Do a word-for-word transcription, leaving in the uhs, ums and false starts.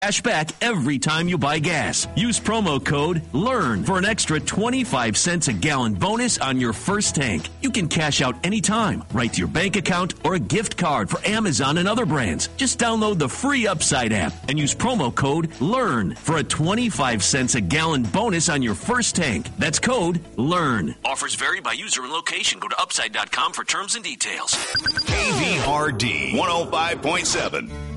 Cash back every time you buy gas. Use promo code LEARN for an extra twenty-five cents a gallon bonus on your first tank. You can cash out anytime, right to your bank account or a gift card for Amazon and other brands. Just download the free Upside app and use promo code LEARN for a twenty-five cents a gallon bonus on your first tank. That's code LEARN. Offers vary by user and location. Go to upside dot com for terms and details. K V R D one oh five point seven.